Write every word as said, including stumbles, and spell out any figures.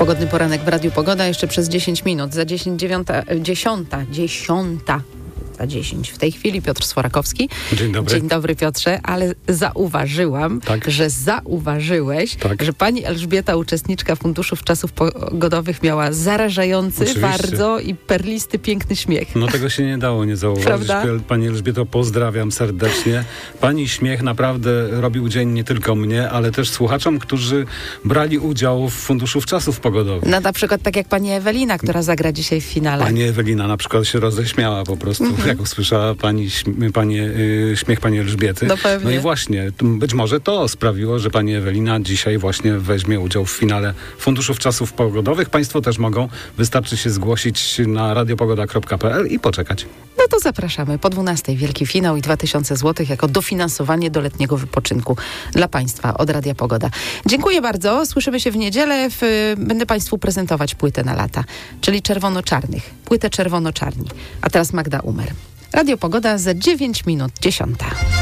Pogodny poranek w Radiu Pogoda jeszcze przez dziesięć minut. Za dziesięć, dziewiąta, dziesiąta, dziesiąta. dziesięć. W tej chwili Piotr Sworakowski. Dzień dobry. Dzień dobry, Piotrze, ale zauważyłam, tak. że zauważyłeś, tak. że pani Elżbieta, uczestniczka Funduszów Czasów Pogodowych, miała zarażający Oczywiście. bardzo i perlisty, piękny śmiech. No tego się nie dało nie zauważyć. Prawda? Pani Elżbieto, pozdrawiam serdecznie. Pani śmiech naprawdę robił dzień nie tylko mnie, ale też słuchaczom, którzy brali udział w Funduszów Czasów Pogodowych. No na przykład tak jak pani Ewelina, która zagra dzisiaj w finale. Pani Ewelina na przykład się roześmiała po prostu. Mhm. Jak usłyszała pani, panie, y, śmiech pani Elżbiety. No, pewnie. No i właśnie, być może to sprawiło, że pani Ewelina dzisiaj właśnie weźmie udział w finale Funduszów Czasów Pogodowych. Państwo też mogą, wystarczy się zgłosić na radiopogoda kropka p l i poczekać. No to zapraszamy. Po dwunastej wielki finał i dwa tysiące złotych jako dofinansowanie do letniego wypoczynku dla państwa od Radia Pogoda. Dziękuję bardzo. Słyszymy się w niedzielę. W, będę państwu prezentować płytę na lata, czyli czerwono-czarnych. Płytę czerwono-czarni. A teraz Magda Umer. Radio Pogoda za dziewięć minut dziesiąta.